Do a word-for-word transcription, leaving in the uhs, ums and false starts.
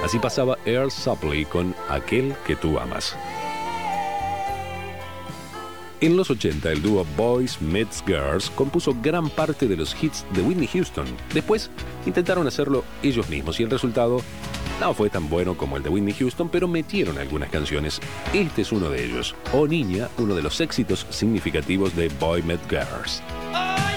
Así pasaba Earl Suplee con Aquel que tú amas. En los ochenta, el dúo Boys Meets Girls compuso gran parte de los hits de Whitney Houston. Después, intentaron hacerlo ellos mismos y el resultado no fue tan bueno como el de Whitney Houston, pero metieron algunas canciones. Este es uno de ellos. Oh Niña, uno de los éxitos significativos de Boys Meets Girls.